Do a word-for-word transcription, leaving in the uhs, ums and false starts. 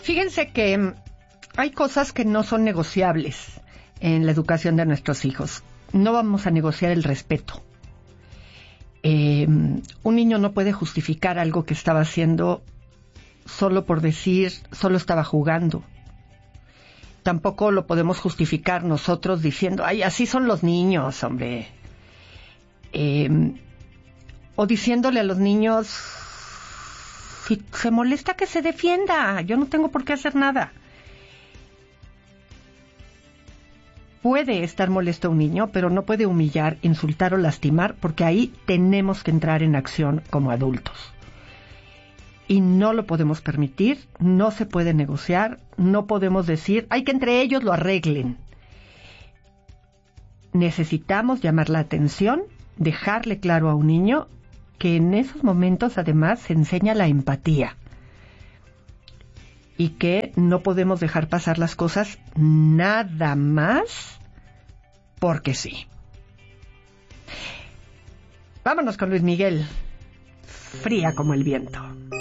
Fíjense que hay cosas que no son negociables en la educación de nuestros hijos. No vamos a negociar el respeto. Eh, un niño no puede justificar algo que estaba haciendo solo por decir, solo estaba jugando. Tampoco lo podemos justificar nosotros diciendo, ay, así son los niños, hombre. Eh, o diciéndole a los niños, si se molesta que se defienda, yo no tengo por qué hacer nada. Puede estar molesto un niño, pero no puede humillar, insultar o lastimar, porque ahí tenemos que entrar en acción como adultos. Y no lo podemos permitir, no se puede negociar, no podemos decir, hay que entre ellos lo arreglen. Necesitamos llamar la atención, dejarle claro a un niño que en esos momentos además se enseña la empatía. Y que no podemos dejar pasar las cosas nada más porque sí. Vámonos con Luis Miguel, Fría como el viento.